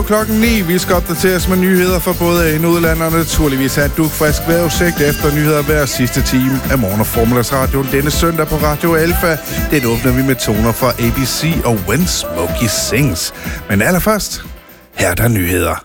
klokken 9. Vi skal opdateres med nyheder fra både ind- og udland, og naturligvis have en dugfrisk vejrudsigt efter nyheder hver sidste time af morgen- og formiddagsradioen denne søndag på Radio Alfa. Den åbner vi med toner fra ABC og When Smokey Sings. Men allerførst, her er der nyheder.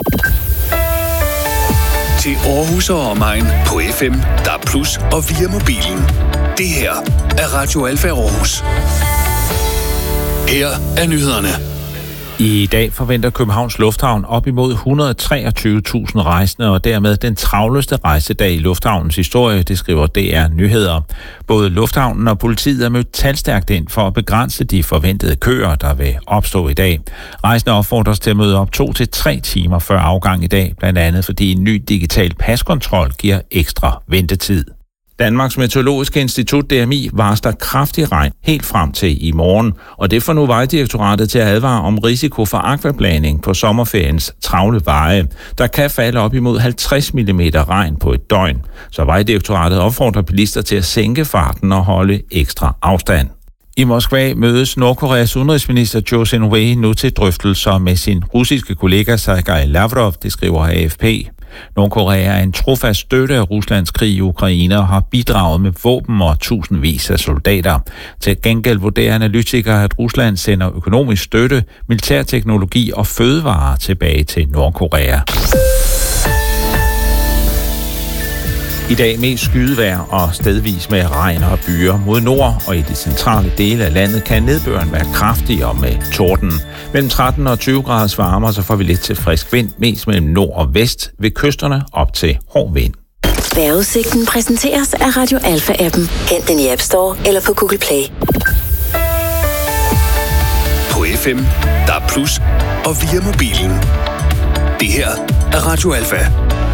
Til Aarhus og omegn på FM, DAB+ og via mobilen. Det her er Radio Alfa Aarhus. Her er nyhederne. I dag forventer Københavns Lufthavn op imod 123.000 rejsende, og dermed den travleste rejsedag i lufthavnens historie, det skriver DR Nyheder. Både lufthavnen og politiet er mødt talstærkt ind for at begrænse de forventede køer, der vil opstå i dag. Rejsende opfordres til at møde op 2 til 3 timer før afgang i dag, blandt andet fordi en ny digital paskontrol giver ekstra ventetid. Danmarks Meteorologiske Institut, DMI, varsler kraftig regn helt frem til i morgen, og det får nu Vejdirektoratet til at advare om risiko for akvaplaning på sommerferiens travle veje. Der kan falde op imod 50 mm regn på et døgn, så Vejdirektoratet opfordrer bilister til at sænke farten og holde ekstra afstand. I Moskva mødes Nordkoreas udenrigsminister Jo Sin-wei nu til drøftelser med sin russiske kollega Sergej Lavrov, det skriver AFP. Nordkorea er en trofast støtte af Ruslands krig i Ukraine og har bidraget med våben og tusindvis af soldater. Til gengæld vurderer analytikere, at Rusland sender økonomisk støtte, militærteknologi og fødevarer tilbage til Nordkorea. I dag mest skydevejr og stedvis med regn og byer mod nord, og i de centrale dele af landet kan nedbøren være kraftig og med torden. Mellem 13 og 20 graders varme, så får vi lidt til frisk vind, mest mellem nord og vest, ved kysterne op til hård vind. Vejrudsigten præsenteres af Radio Alfa-appen. Hent den i App Store eller på Google Play. På FM, DAB+ og via mobilen. Det her er Radio Alfa.